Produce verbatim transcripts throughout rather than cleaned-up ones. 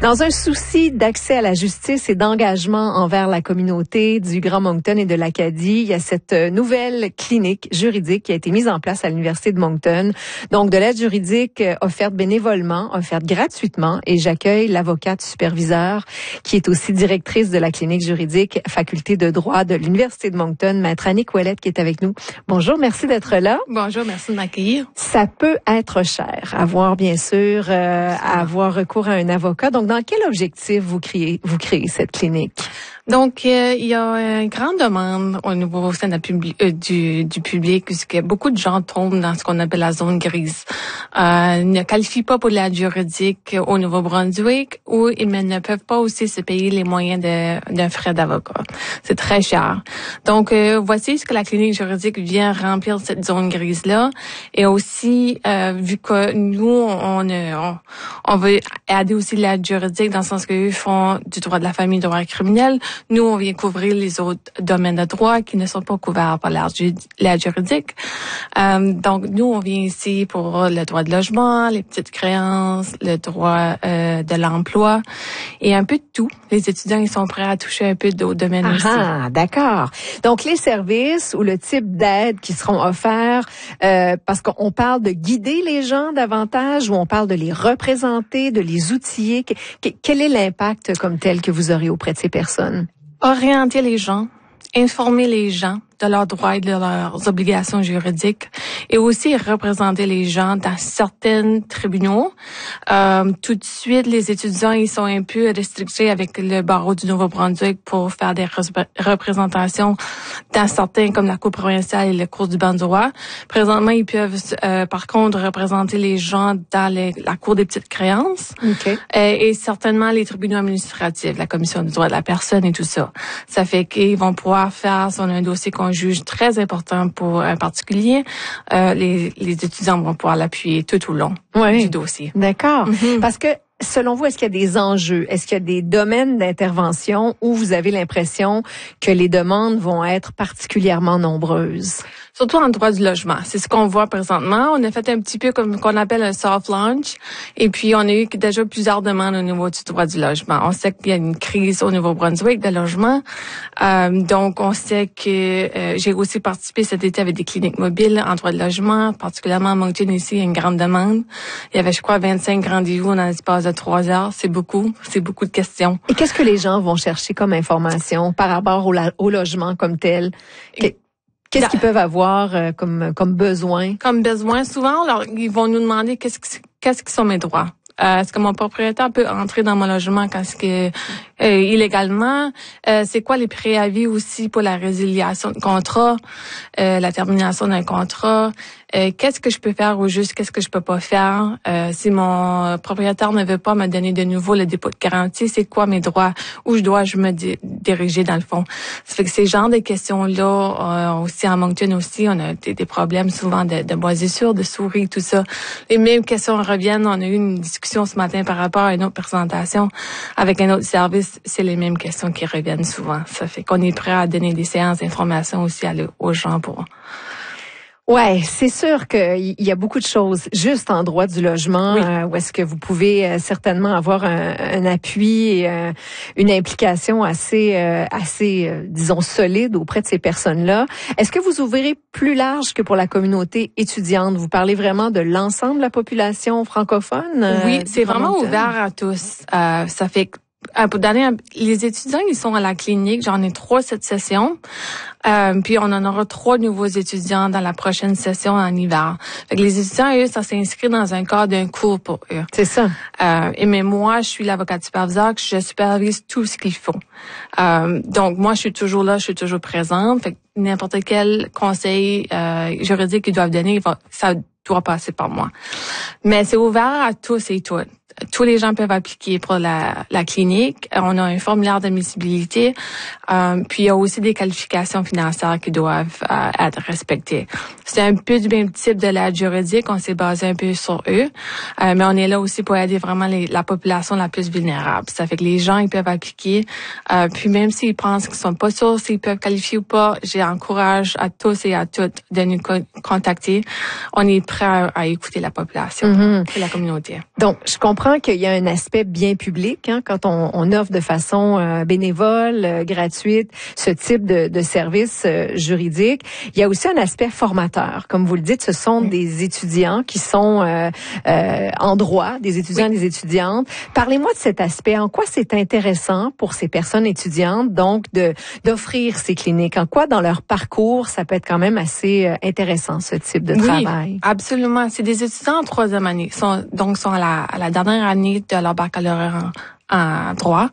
Dans un souci d'accès à la justice et d'engagement envers la communauté du Grand Moncton et de l'Acadie, il y a cette nouvelle clinique juridique qui a été mise en place à l'Université de Moncton. Donc, de l'aide juridique offerte bénévolement, offerte gratuitement. Et j'accueille l'avocate superviseure qui est aussi directrice de la clinique juridique, faculté de droit de l'Université de Moncton, maître Annick Ouellette qui est avec nous. Bonjour, merci d'être là. Bonjour, merci de m'accueillir. Ça peut être cher, avoir bien sûr, euh, à avoir recours à un avocat. Donc, dans quel objectif vous créez, vous créez cette clinique? Donc, euh, il y a une grande demande au niveau au sein de la publi- euh, du, du public, puisque beaucoup de gens tombent dans ce qu'on appelle la zone grise. Euh, ne qualifient pas pour l'aide juridique au Nouveau-Brunswick ou ils ne peuvent pas aussi se payer les moyens de, d'un frais d'avocat. C'est très cher. Donc, euh, voici ce que la clinique juridique vient remplir cette zone grise-là. Et aussi, euh, vu que nous, on, on, on veut aider aussi l'aide juridique dans le sens qu'eux font du droit de la famille, du droit criminel. Nous, on vient couvrir les autres domaines de droit qui ne sont pas couverts par l'aide juridique. Euh, donc, nous, on vient ici pour le droit de logement, les petites créances, le droit euh, de l'emploi et un peu de tout. Les étudiants, ils sont prêts à toucher un peu d'autres domaines ah, aussi. Ah, d'accord. Donc, les services ou le type d'aide qui seront offerts, euh, parce qu'on parle de guider les gens davantage ou on parle de les représenter, de les outiller. Quel est l'impact comme tel que vous aurez auprès de ces personnes? Orienter les gens, informer les gens de leurs droits et de leurs obligations juridiques et aussi représenter les gens dans certains tribunaux. Euh, tout de suite, les étudiants, ils sont un peu restrictés avec le barreau du Nouveau-Brunswick pour faire des re- représentations dans certains, comme la Cour provinciale et la Cour du banc du roi. Présentement, ils peuvent, euh, par contre, représenter les gens dans les, la Cour des petites créances okay. euh, et certainement les tribunaux administratifs, la Commission du droit de la personne et tout ça. Ça fait qu'ils vont pouvoir faire, si on a un dossier qu'on juge très important pour un particulier, euh, les, les étudiants vont pouvoir l'appuyer tout au long oui. du dossier. D'accord. Mm-hmm. Parce que, selon vous, est-ce qu'il y a des enjeux? Est-ce qu'il y a des domaines d'intervention où vous avez l'impression que les demandes vont être particulièrement nombreuses? Surtout en droit du logement. C'est ce qu'on voit présentement. On a fait un petit peu comme qu'on appelle un soft launch. Et puis, on a eu déjà plusieurs demandes au niveau du droit du logement. On sait qu'il y a une crise au Nouveau-Brunswick de logement. Euh, donc, on sait que euh, j'ai aussi participé cet été avec des cliniques mobiles en droit de logement, particulièrement à Moncton ici, il y a une grande demande. Il y avait, je crois, vingt-cinq rendez-vous dans l'espace de trois heures. C'est beaucoup. C'est beaucoup de questions. Et qu'est-ce que les gens vont chercher comme information par rapport au, la- au logement comme tel? Que- Qu'est-ce qu'ils peuvent avoir euh, comme comme besoin? Comme besoin, souvent, alors, ils vont nous demander qu'est-ce que, qu'est-ce qui sont mes droits. Euh, est-ce que mon propriétaire peut entrer dans mon logement quand ce que euh, illégalement? Euh, c'est quoi les préavis aussi pour la résiliation de contrat, euh, la termination d'un contrat? Euh, qu'est-ce que je peux faire au juste? Qu'est-ce que je peux pas faire? Euh, si mon propriétaire ne veut pas me donner de nouveau le dépôt de garantie, c'est quoi mes droits? Où je dois je me di- diriger dans le fond? Ça fait que ces genres de questions-là, euh, aussi en Moncton aussi, on a des, des problèmes souvent de, de moisissures, de souris, tout ça. Les mêmes questions reviennent. On a eu une discussion ce matin par rapport à une autre présentation avec un autre service. C'est les mêmes questions qui reviennent souvent. Ça fait qu'on est prêt à donner des séances d'information aussi à le, aux gens pour... Ouais, c'est sûr qu'il y a beaucoup de choses juste en droit du logement, oui. euh, où est-ce que vous pouvez euh, certainement avoir un, un appui et euh, une implication assez, euh, assez, euh, disons, solide auprès de ces personnes-là. Est-ce que vous ouvrez plus large que pour la communauté étudiante? Vous parlez vraiment de l'ensemble de la population francophone? Euh, oui, c'est vraiment ouvert à tous. Euh, ça fait que pour donner un, les étudiants, ils sont à la clinique. J'en ai trois cette session. Euh, puis on en aura trois nouveaux étudiants dans la prochaine session en hiver. Fait que les étudiants, eux, ça s'inscrit dans un cadre d'un cours pour eux. C'est ça. Euh, et mais moi, je suis l'avocate superviseur, je supervise tout ce qu'ils font. Euh, donc moi, je suis toujours là, je suis toujours présente. Fait que n'importe quel conseil euh, juridique qu'ils doivent donner, ça doit passer par moi. Mais c'est ouvert à tous et toutes. Tous les gens peuvent appliquer pour la, la clinique. On a un formulaire d'admissibilité. Euh, puis il y a aussi des qualifications financières qui doivent euh, être respectées. C'est un peu du même type de l'aide juridique. On s'est basé un peu sur eux. Euh, mais on est là aussi pour aider vraiment les, la population la plus vulnérable. Ça fait que les gens, ils peuvent appliquer. Euh, puis même s'ils pensent qu'ils sont pas sûrs s'ils peuvent qualifier ou pas, j'encourage à tous et à toutes de nous co- contacter. On est prêt à, à écouter la population Mm-hmm. et la communauté. Donc, je comprends comprends qu'il y a un aspect bien public hein, quand on, on offre de façon euh, bénévole, euh, gratuite, ce type de, de service euh, juridique. Il y a aussi un aspect formateur. Comme vous le dites, ce sont oui. des étudiants qui sont euh, euh, en droit, des étudiants oui. et des étudiantes. Parlez-moi de cet aspect. En quoi c'est intéressant pour ces personnes étudiantes, donc, de d'offrir ces cliniques? En quoi, dans leur parcours, ça peut être quand même assez euh, intéressant, ce type de oui, travail? Absolument. C'est des étudiants en troisième année. Sont, donc, sont à la, à la dernière année de leur baccalauréat en, en droit.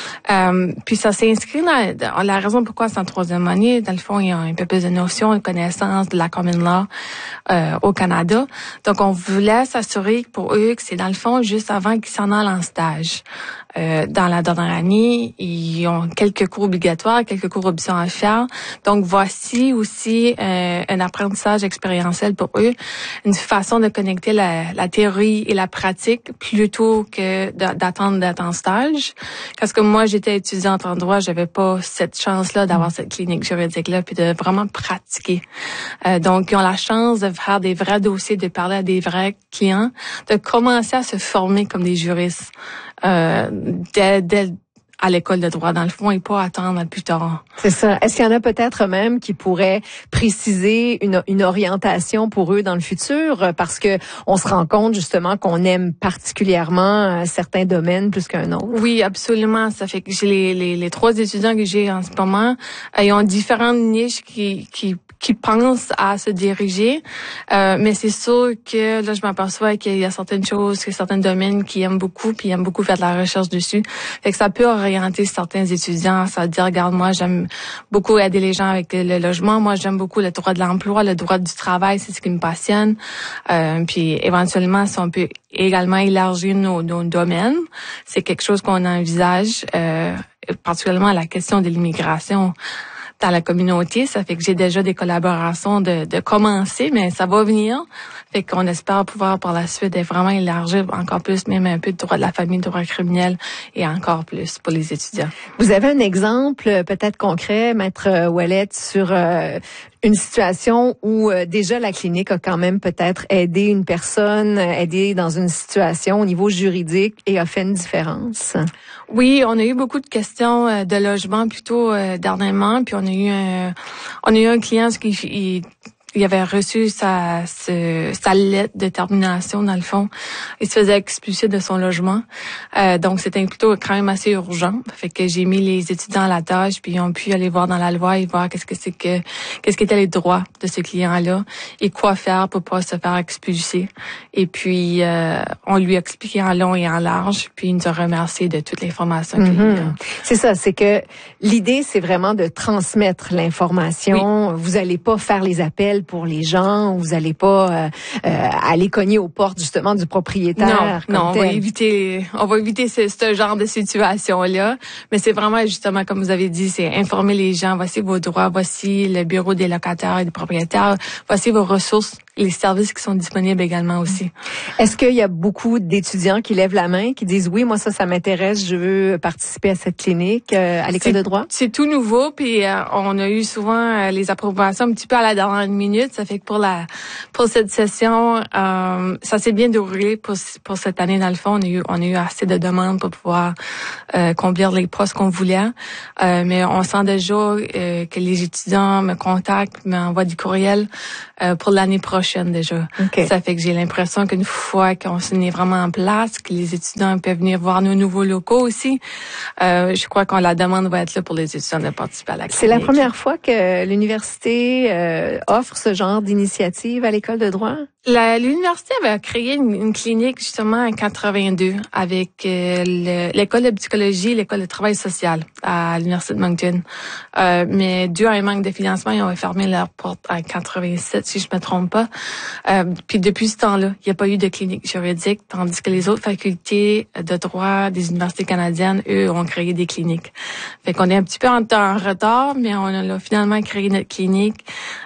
Euh, puis ça s'inscrit dans, dans la raison pourquoi c'est en troisième année. Dans le fond, il y a un peu plus de notions, de connaissances de la common law euh, au Canada. Donc, on voulait s'assurer pour eux que c'est dans le fond juste avant qu'ils s'en aillent en stage. Euh, dans la dernière année, ils ont quelques cours obligatoires, quelques cours options à faire. Donc, voici aussi euh, un apprentissage expérientiel pour eux, une façon de connecter la, la théorie et la pratique plutôt que d'attendre d'être en stage. Parce que moi, j'étais étudiante en droit, j'avais pas cette chance-là d'avoir cette clinique juridique-là, puis de vraiment pratiquer. Euh, donc, ils ont la chance de faire des vrais dossiers, de parler à des vrais clients, de commencer à se former comme des juristes. Euh, dès, dès à l'école de droit, dans le fond, et pas attendre plus tard. C'est ça. Est-ce qu'il y en a peut-être même qui pourraient préciser une, une orientation pour eux dans le futur? Parce que on se rend compte justement qu'on aime particulièrement certains domaines plus qu'un autre. Oui, absolument. Ça fait que j'ai les, les, les trois étudiants que j'ai en ce moment, ils ont différentes niches qui, qui qui pensent à se diriger, euh, mais c'est sûr que là je m'aperçois qu'il y a certaines choses, qu'il y a certains domaines qui aiment beaucoup, puis ils aiment beaucoup faire de la recherche dessus. Fait que ça peut orienter certains étudiants, ça veut dire regarde moi j'aime beaucoup aider les gens avec le logement, moi j'aime beaucoup le droit de l'emploi, le droit du travail, c'est ce qui me passionne. Euh, puis éventuellement si on peut également élargir nos, nos domaines, c'est quelque chose qu'on envisage, euh, particulièrement la question de l'immigration dans la communauté. Ça fait que j'ai déjà des collaborations de, de commencer, mais ça va venir. Fait qu'on espère pouvoir par la suite vraiment élargir encore plus, même un peu de droit de la famille, de droit criminel et encore plus pour les étudiants. Vous avez un exemple peut-être concret, Maître Ouellet, sur euh, une situation où euh, déjà la clinique a quand même peut-être aidé une personne, aidé dans une situation au niveau juridique et a fait une différence? Oui, on a eu beaucoup de questions euh, de logement plutôt euh, dernièrement, puis on a eu un, on a eu un client qui il, il avait reçu sa, sa, sa lettre de termination, dans le fond. Il se faisait expulser de son logement. Euh, donc, c'était plutôt quand même assez urgent. Fait que j'ai mis les étudiants à la tâche, puis ils ont pu aller voir dans la loi et voir qu'est-ce que c'est que, qu'est-ce qu'étaient les droits de ce client-là et quoi faire pour pas se faire expulser. Et puis, euh, on lui a expliqué en long et en large, puis il nous a remercié de toute l'information mm-hmm. qu'il a. C'est ça, c'est que l'idée, c'est vraiment de transmettre l'information. Oui. Vous allez pas faire les appels pour les gens, vous allez pas euh, euh, aller cogner aux portes justement du propriétaire. Non, non, on va éviter, on va éviter ce, ce genre de situation-là. Mais c'est vraiment justement comme vous avez dit, c'est informer les gens. Voici vos droits, voici le bureau des locataires et des propriétaires, voici vos ressources, les services qui sont disponibles également aussi. Est-ce qu'il y a beaucoup d'étudiants qui lèvent la main, qui disent oui, moi ça, ça m'intéresse, je veux participer à cette clinique euh, à l'école de droit? C'est tout nouveau, puis euh, on a eu souvent euh, les approbations un petit peu à la dernière minute. Ça fait que pour la pour cette session, euh, ça s'est bien déroulé pour pour cette année. Dans le fond, on a eu on a eu assez de demandes pour pouvoir euh, combler les postes qu'on voulait. Euh, mais on sent déjà euh, que les étudiants me contactent, m'envoient du courriel euh, pour l'année prochaine déjà. Okay. Ça fait que j'ai l'impression qu'une fois qu'on se met vraiment en place, que les étudiants peuvent venir voir nos nouveaux locaux aussi. Euh, je crois que la demande va être là pour les étudiants de participer à la clinique. C'est la première fois que l'université euh, offre ce genre d'initiative à l'école de droit? La, l'université avait créé une, une clinique justement en quatre-vingt-deux avec euh, le, l'école de psychologie, l'école de travail social à l'université de Moncton. Euh, mais dû à un manque de financement, ils ont fermé leurs portes en quatre-vingt-sept, si je me trompe pas. Euh, puis depuis ce temps-là, il n'y a pas eu de clinique juridique, tandis que les autres facultés de droit des universités canadiennes, eux, ont créé des cliniques. Fait qu'on est un petit peu en, en retard, mais on a finalement créé notre clinique.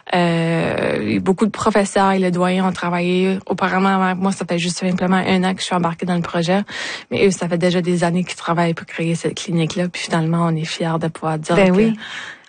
Euh, beaucoup de professeurs et le doyen ont travaillé auparavant avec moi. Ça fait juste simplement un an que je suis embarquée dans le projet. Mais eux, ça fait déjà des années qu'ils travaillent pour créer cette clinique-là. Puis finalement, on est fiers de pouvoir dire ben que oui.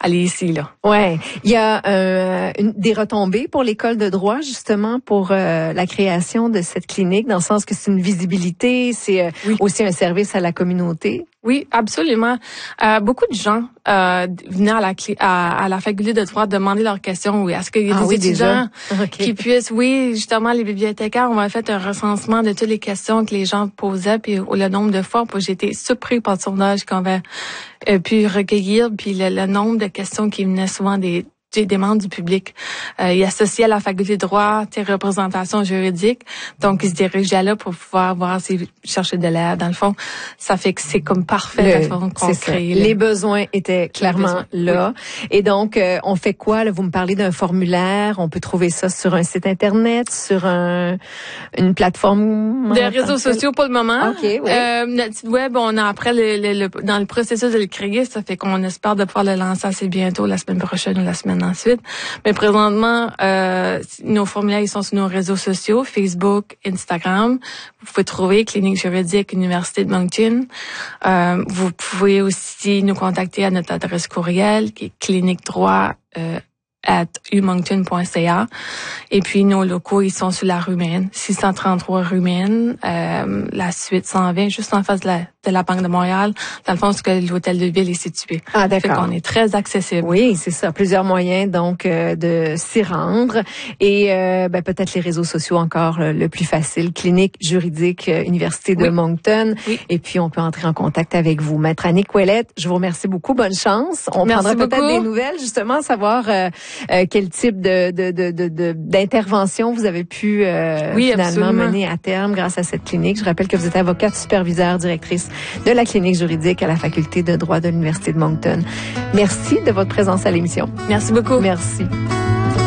aller ici, là. Ouais. Il y a euh, une, des retombées pour l'école de droit, justement, pour euh, la création de cette clinique, dans le sens que c'est une visibilité, c'est euh, oui. aussi un service à la communauté. Oui, absolument. Euh, beaucoup de gens euh, venaient à la, à, à la faculté de droit demander leurs questions. Oui, est-ce qu'il y a ah, des oui, étudiants okay. qui puissent, oui, justement, les bibliothécaires, on a fait un recensement de toutes les questions que les gens posaient, puis le nombre de fois, puis j'ai été surpris par le sondage qu'on avait euh, pu recueillir, puis le, le nombre de questions qui venaient souvent des des membres du public. Euh, il est associé à la faculté de droit, tes représentations juridiques. Donc, il se dirigeait là pour pouvoir voir s'il cherchait de l'aide. Dans le fond, ça fait que c'est comme parfait le, la façon qu'on crée. Les besoins étaient clairement besoins, là. Oui. Et donc, euh, on fait quoi? Là? Vous me parlez d'un formulaire. On peut trouver ça sur un site Internet, sur un, une plateforme? Des réseaux sociaux pour le moment. OK, oui. Euh, notre site web, on a après le, le, le, dans le processus de le créer, ça fait qu'on espère de pouvoir le lancer assez bientôt, la semaine prochaine ou la semaine ensuite. Mais présentement, euh, nos formulaires ils sont sur nos réseaux sociaux, Facebook, Instagram. Vous pouvez trouver Clinique juridique Université de Moncton. Euh, vous pouvez aussi nous contacter à notre adresse courriel qui est clinique droit euh, at u moncton point c a. Et puis, nos locaux, ils sont sur la rue Maine, six cent trente-trois rue Maine, euh, la suite cent vingt, juste en face de la, de la Banque de Montréal, dans le fond, où l'hôtel de ville est situé. Ah, d'accord. On est très accessible. Oui, c'est ça. Plusieurs moyens, donc, euh, de s'y rendre. Et euh, ben, peut-être les réseaux sociaux encore le, le plus facile. Clinique juridique euh, Université de oui. Moncton. Oui. Et puis, on peut entrer en contact avec vous. Maître Annick Ouellette, je vous remercie beaucoup. Bonne chance. On Merci prendra peut-être beaucoup. des nouvelles, justement, savoir euh, euh, quel type de, de, de, de, de d'intervention vous avez pu euh, oui, finalement absolument. mener à terme grâce à cette clinique. Je rappelle que vous êtes avocate superviseure, directrice de la clinique juridique à la faculté de droit de l'Université de Moncton. Merci de votre présence à l'émission. Merci beaucoup. Merci.